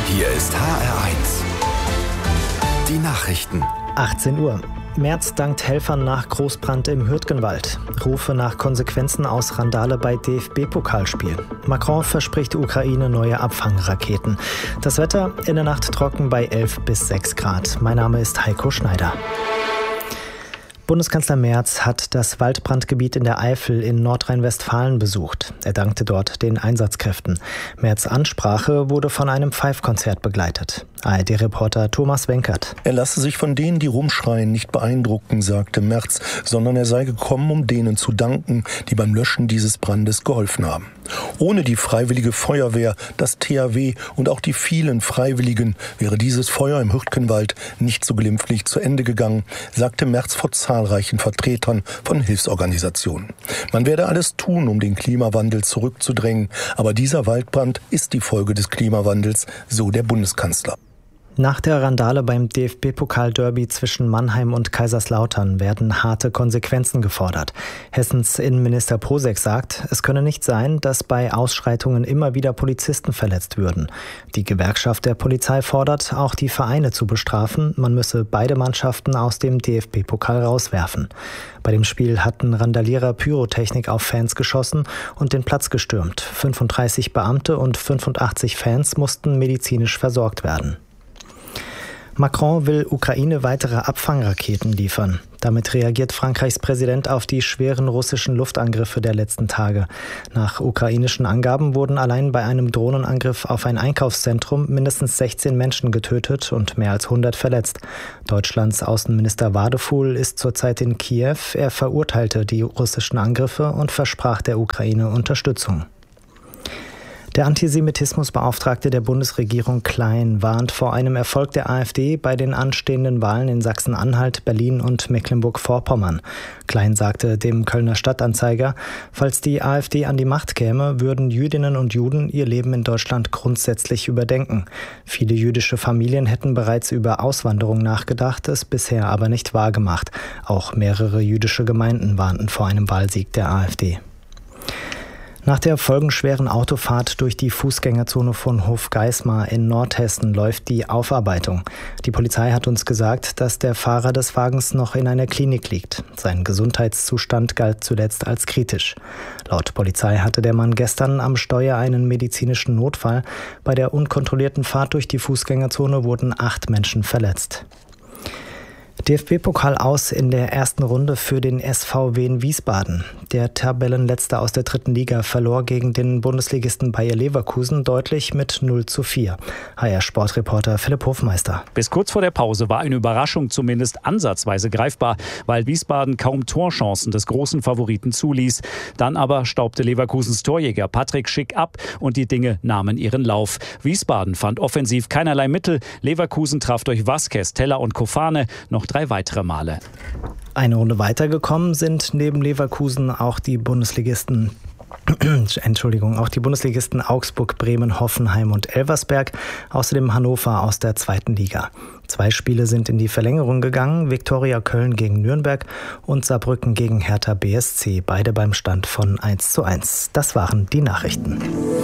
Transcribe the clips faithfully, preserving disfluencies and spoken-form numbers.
Hier ist H R eins. Die Nachrichten. achtzehn Uhr. Merz dankt Helfern nach Großbrand im Hürtgenwald. Rufe nach Konsequenzen aus Randale bei D F B-Pokalspiel. Macron verspricht Ukraine neue Abfangraketen. Das Wetter in der Nacht trocken bei elf bis sechs Grad. Mein Name ist Heiko Schneider. Bundeskanzler Merz hat das Waldbrandgebiet in der Eifel in Nordrhein-Westfalen besucht. Er dankte dort den Einsatzkräften. Merz' Ansprache wurde von einem Pfeifkonzert begleitet. A R D-Reporter Thomas Wenkert. Er lasse sich von denen, die rumschreien, nicht beeindrucken, sagte Merz, sondern er sei gekommen, um denen zu danken, die beim Löschen dieses Brandes geholfen haben. Ohne die Freiwillige Feuerwehr, das T H W und auch die vielen Freiwilligen wäre dieses Feuer im Hürtgenwald nicht so glimpflich zu Ende gegangen, sagte Merz vor zahlreichen Vertretern von Hilfsorganisationen. Man werde alles tun, um den Klimawandel zurückzudrängen, aber dieser Waldbrand ist die Folge des Klimawandels, so der Bundeskanzler. Nach der Randale beim D F B-Pokal-Derby zwischen Mannheim und Kaiserslautern werden harte Konsequenzen gefordert. Hessens Innenminister Posek sagt, es könne nicht sein, dass bei Ausschreitungen immer wieder Polizisten verletzt würden. Die Gewerkschaft der Polizei fordert, auch die Vereine zu bestrafen. Man müsse beide Mannschaften aus dem D F B-Pokal rauswerfen. Bei dem Spiel hatten Randalierer Pyrotechnik auf Fans geschossen und den Platz gestürmt. fünfunddreißig Beamte und fünfundachtzig Fans mussten medizinisch versorgt werden. Macron will Ukraine weitere Abfangraketen liefern. Damit reagiert Frankreichs Präsident auf die schweren russischen Luftangriffe der letzten Tage. Nach ukrainischen Angaben wurden allein bei einem Drohnenangriff auf ein Einkaufszentrum mindestens sechzehn Menschen getötet und mehr als hundert verletzt. Deutschlands Außenminister Wadefuhl ist zurzeit in Kiew. Er verurteilte die russischen Angriffe und versprach der Ukraine Unterstützung. Der Antisemitismusbeauftragte der Bundesregierung Klein warnt vor einem Erfolg der AfD bei den anstehenden Wahlen in Sachsen-Anhalt, Berlin und Mecklenburg-Vorpommern. Klein sagte dem Kölner Stadtanzeiger, falls die AfD an die Macht käme, würden Jüdinnen und Juden ihr Leben in Deutschland grundsätzlich überdenken. Viele jüdische Familien hätten bereits über Auswanderung nachgedacht, es bisher aber nicht wahrgemacht. Auch mehrere jüdische Gemeinden warnten vor einem Wahlsieg der AfD. Nach der folgenschweren Autofahrt durch die Fußgängerzone von Hofgeismar in Nordhessen läuft die Aufarbeitung. Die Polizei hat uns gesagt, dass der Fahrer des Wagens noch in einer Klinik liegt. Sein Gesundheitszustand galt zuletzt als kritisch. Laut Polizei hatte der Mann gestern am Steuer einen medizinischen Notfall. Bei der unkontrollierten Fahrt durch die Fußgängerzone wurden acht Menschen verletzt. D F B-Pokal aus in der ersten Runde für den S V W in Wiesbaden. Der Tabellenletzte aus der dritten Liga verlor gegen den Bundesligisten Bayer Leverkusen deutlich mit null zu vier. H R-Sportreporter Philipp Hofmeister. Bis kurz vor der Pause war eine Überraschung zumindest ansatzweise greifbar, weil Wiesbaden kaum Torchancen des großen Favoriten zuließ. Dann aber staubte Leverkusens Torjäger Patrick Schick ab und die Dinge nahmen ihren Lauf. Wiesbaden fand offensiv keinerlei Mittel. Leverkusen traf durch Vazquez, Teller und Kofane noch drei weitere Male. Eine Runde weitergekommen sind neben Leverkusen auch die Bundesligisten Entschuldigung, auch die Bundesligisten Augsburg, Bremen, Hoffenheim und Elversberg, außerdem Hannover aus der zweiten Liga. Zwei Spiele sind in die Verlängerung gegangen, Viktoria Köln gegen Nürnberg und Saarbrücken gegen Hertha B S C, beide beim Stand von eins zu eins. Das waren die Nachrichten.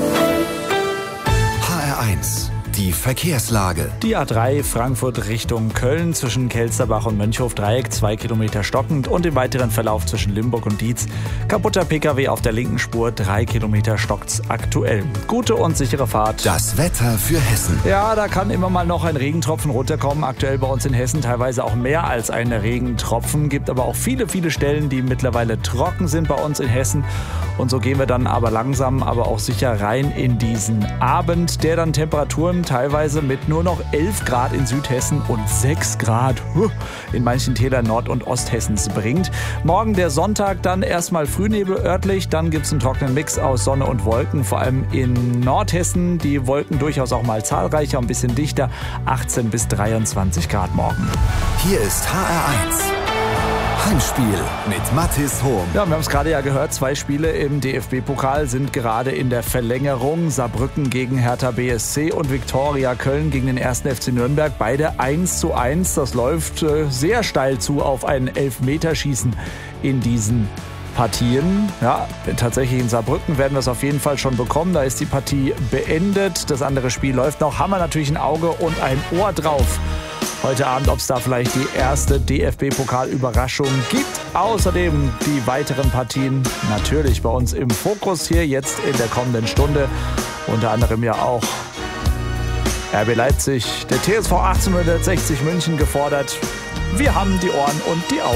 H R eins. Die Verkehrslage. Die A drei Frankfurt Richtung Köln zwischen Kelsterbach und Mönchhof-Dreieck, zwei Kilometer stockend und im weiteren Verlauf zwischen Limburg und Dietz. Kaputter Pkw auf der linken Spur, drei Kilometer stockt's aktuell. Gute und sichere Fahrt. Das Wetter für Hessen. Ja, da kann immer mal noch ein Regentropfen runterkommen. Aktuell bei uns in Hessen teilweise auch mehr als ein Regentropfen. Gibt aber auch viele, viele Stellen, die mittlerweile trocken sind bei uns in Hessen. Und so gehen wir dann aber langsam, aber auch sicher rein in diesen Abend, der dann Temperaturen teilweise mit nur noch elf Grad in Südhessen und sechs Grad in manchen Tälern Nord- und Osthessens bringt. Morgen der Sonntag dann erstmal Frühnebel örtlich, dann gibt es einen trockenen Mix aus Sonne und Wolken, vor allem in Nordhessen. Die Wolken durchaus auch mal zahlreicher, ein bisschen dichter, achtzehn bis dreiundzwanzig Grad morgen. Hier ist H R eins. Heimspiel mit Mathis Hohm. Ja, wir haben es gerade ja gehört, zwei Spiele im D F B-Pokal sind gerade in der Verlängerung. Saarbrücken gegen Hertha B S C und Viktoria Köln gegen den ersten F C Nürnberg. Beide eins zu eins. Das läuft äh, sehr steil zu auf ein Elfmeterschießen in diesen Partien. Ja, tatsächlich in Saarbrücken werden wir es auf jeden Fall schon bekommen. Da ist die Partie beendet. Das andere Spiel läuft noch. Haben wir natürlich ein Auge und ein Ohr drauf heute Abend, ob es da vielleicht die erste D F B-Pokal-Überraschung gibt. Außerdem die weiteren Partien natürlich bei uns im Fokus hier jetzt in der kommenden Stunde. Unter anderem ja auch R B Leipzig, der T S V achtzehnhundertsechzig München gefordert. Wir haben die Ohren und die Augen.